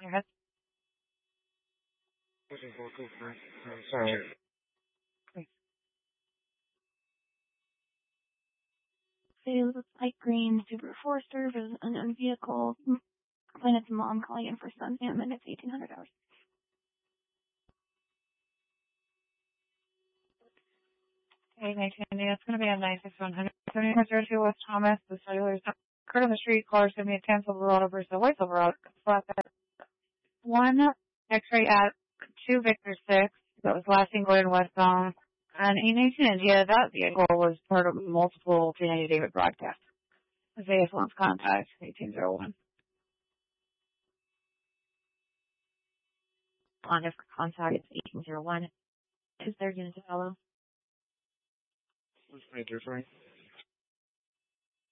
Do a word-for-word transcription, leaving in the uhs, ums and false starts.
Your head. Sorry. It was light green Subaru Forester. It was an unknown vehicle. Complain it's mom calling in for son and it's eighteen hundred hours. Hey, nineteen ninety, it's going to be a nine six one hundred. seventy-four zero two West Thomas. The cellular is occurred on the street. Caller sent me a tan Silverado versus a white Silverado. Flatbed. One X-ray at two Victor six. That was last seen going westbound. And eight nineteen India, that vehicle was part of multiple two ninety David broadcasts. The A S wants contact, eighteen oh one. On for contact, it's eighteen oh one. Is there unit to follow? What's the sorry?